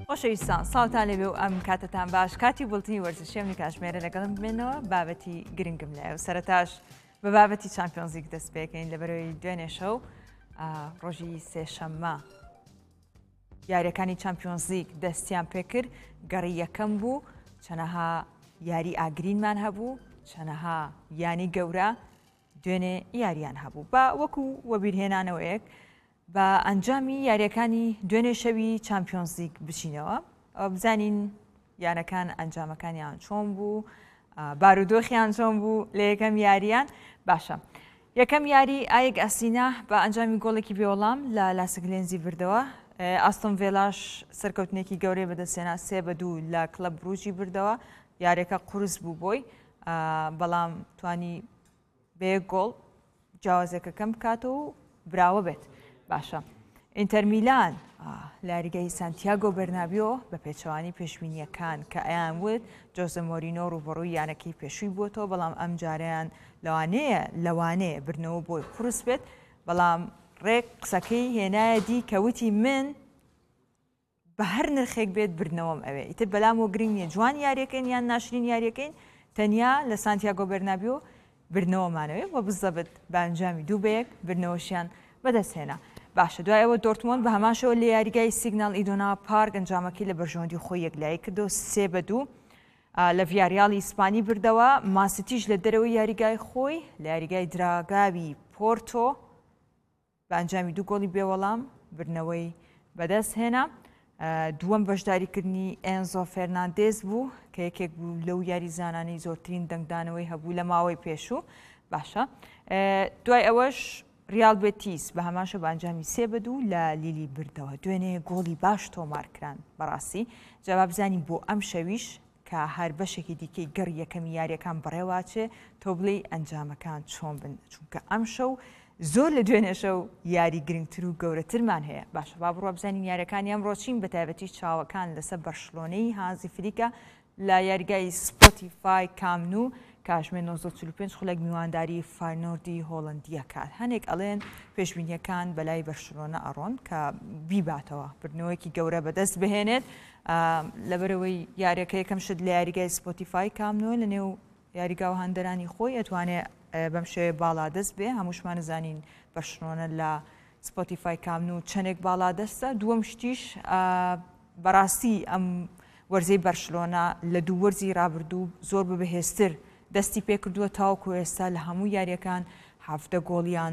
خۆشەویستان ساڵتان لەبێ و ئەم کاتتان باش کاتی بڵتنی وەرزشێمی کاتژمێرە لەگەڵم بمێنەوە بابەتی گرنگم لایە و سەرەتاش بە بابەتی چامپیۆنز لیگ دەست پێکەین لەبەرەوەی دوێنێ شەو ڕۆژی سێشەممە یاریەکانی چامپیۆنز لیگ دەستیان پێکرد گەڕی یەکەم بوو چەنەها یاری ئاگرینمان هەبوو چەنەها یانی گەورە دوێنێ یاریان هەبوو بە وەکو وەبیرهێنانەوەیەک بە ئەنجامی یاریەکانی دوێنێ شەوی چامپیۆنز لیگ بچینەوە بزانین یانەکان ئەنجامەکانیان چۆن بوو بارودۆخیان چۆن بوو لە یەکەم یاریان باشە یەکەم یاری ئایەک ئەسینا بە ئەنجامی گۆڵێکی بێوەڵام لە لاسگلێنزی بردەوە ئاستۆن ڤێلاش سەرکەوتنێکی گەورەی بەدەستێنا 3-2 لە کلەب بروژی بردەوە یاریەکە قورس بوو بۆی بەڵام توانی بێ گۆڵ جیاوازەکەکەم بکاتەوە و براوە بێت باشە ئینتەر میلان لە یاریگای سانتیاگۆ بەرنابیۆ بە پێچەوانی پێشبینیەکان کە ئەیان وت جۆزە مۆرینۆ ڕوبەڕووی یانەکەی پێشووی بووەوە بەڵام ئەم جارەیان لەوانەیە برنەوە بۆی قورس بێت بەڵام ڕێک قسەکەی هێنایە دی کەوتی من بە هەر نرخێک بێت برنەوەم ئەوێ ئیتر بەلام و گرنگ نییە جوان یاریەکەین یان ناشرین یاریەکەین تەنیا لە سانتیاگۆ بەرنابیۆ برنەوەمانەوێ وە بزەبت بە ئەنجامی 2-1 برنەوەشیان بەدەستهێنا باشە دوایەوە دۆرتمۆند بە هەماشەوە لە یاریگای سیگنال ئیدۆنا پارک ئەنجامەکەی لە بەرژەوەندی خۆی یەکلایی کردەوە 3-2 لە ڤیاریاڵی ئیسپانی بردەوە ماسیتیش لە دەرەوەی یاریگای خۆی لە یاریگای دراگاوی پۆرتۆ بە ئەنجامی 2 گۆڵی بێوەڵام برنەوەی بەدەست هێنا دووەم بەشداریکردنی ئێنزۆ فێرناندێز بوو کە یەکێک بوو لەو یاری زانانی زۆرترین دەنگدانەوەی هەبوو لە ماوەی پێشوو باشە دوای ئەوەش ریال بێتیس بە هەماشە بە ئەنجامی 3-2 لە لیلی بردەوە دوێنێ گۆڵی باش تۆمارکران بەڕاستی جواب بزانین بۆ ئەم شەویش کە هەر بەشێکی دیکەی گەڕ یەکەمی یاریەکان بڕێواچێ تۆ بڵێ ئەنجامەکان چۆن بن چونکە ئەم شەو زۆر لە دوێنێ شەو یاری گرنگتر و گەورەترمان هەیە باشە با بڕۆ بزانین یاریەکانی ئەم ڕۆچین بە تایبەتی چاوەکان لەسەر بەرشلۆنەی هانزی فلیکە لە یاریگای سپۆتیفای کامنو کاژمێ 945 خولێک میوانداری فاینۆردی هۆڵندیەکان هەنێک ئەڵێن پێشبینیەکان بەلای بەرشلۆنە ئەڕۆن کە بیباتەوە بردنەوەیکی گەورە بەدەست بهێنێت لەبەرەوەی یاریەکە یەکەم شت لە یاریگای سپۆتیفای کامنۆ لە نێو یاریگا و هەندەرانی خۆی ئەتوانێت بەم شێوەیە باڵا دەست بێ هەمووشمان نزانین بەرشلۆنە لە سپۆتیفای کامنو چەندێک باڵا دەستە دووەم شتیش بەڕاستی ئەم وەرزەی بەرشلۆنە لە دوو وەرزی ڕابردوو زۆر بەهێزتر دەستی پێکردووە تاوەکو ئێستا لە هەموو یاریەکان 17 گۆڵیان